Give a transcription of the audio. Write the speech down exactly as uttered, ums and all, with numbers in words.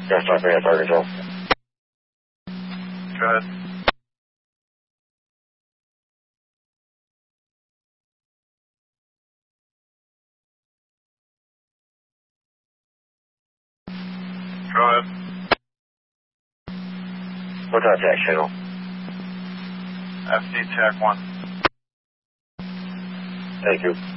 Just talk me at target control. Go ahead. Go ahead. What's that tax channel? F D Tech one. Thank you.